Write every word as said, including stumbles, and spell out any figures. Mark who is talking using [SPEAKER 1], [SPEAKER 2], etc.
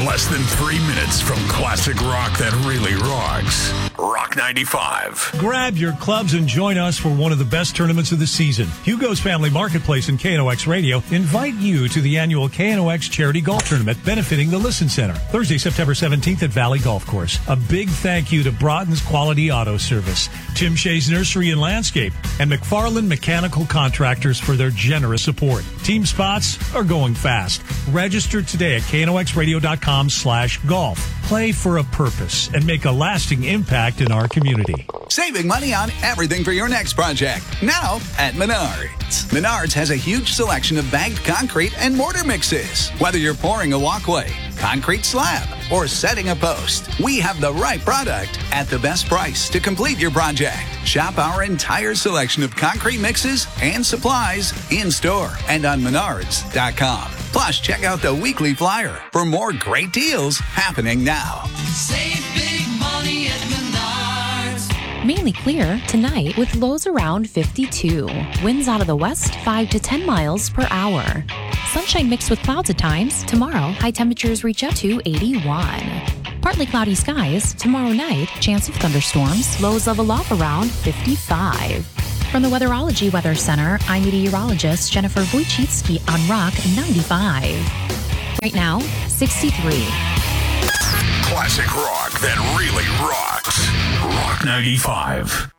[SPEAKER 1] less than three minutes from classic rock that really rocks. Rock ninety-five.
[SPEAKER 2] Grab your clubs and join us for one of the best tournaments of the season. Hugo's Family Marketplace and K N O X Radio invite you to the annual K N O X Charity Golf Tournament benefiting the Listen Center, Thursday, September seventeenth at Valley Golf Course. A big thank you to Broughton's Quality Auto Service, Tim Shea's Nursery and Landscape, and McFarland Mechanical Contractors for their generous support. Team spots are going fast. Register today at knoxradio.com slash golf. Play for a purpose and make a lasting impact in our community.
[SPEAKER 3] Saving money on everything for your next project. Now at Menards. Menards has a huge selection of bagged concrete and mortar mixes. Whether you're pouring a walkway, concrete slab, or setting a post, we have the right product at the best price to complete your project. Shop our entire selection of concrete mixes and supplies in store and on menards dot com. Plus, check out the weekly flyer for more great deals happening now.
[SPEAKER 4] Save big money at Menards.
[SPEAKER 5] Mainly clear tonight with lows around fifty-two. Winds out of the west five to ten miles per hour. Sunshine mixed with clouds at times. Tomorrow, high temperatures reach up to eighty-one. Partly cloudy skies. Tomorrow night, chance of thunderstorms. Lows level off around fifty-five. From the Weatherology Weather Center, I'm meteorologist Jennifer Wojcicki on Rock ninety-five. Right now, sixty-three.
[SPEAKER 1] Classic rock that really rocks. Rock ninety-five.